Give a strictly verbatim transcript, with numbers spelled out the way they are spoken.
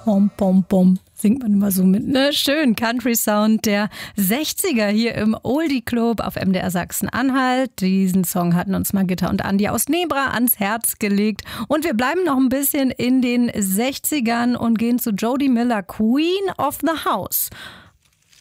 Pom, pom, pom. Singt man immer so mit, ne? Schön, Country Sound der sechziger hier im Oldie Club auf M D R Sachsen-Anhalt. Diesen Song hatten uns Margitta und Andi aus Nebra ans Herz gelegt. Und wir bleiben noch ein bisschen in den sechzigern und gehen zu Jody Miller, Queen of the House.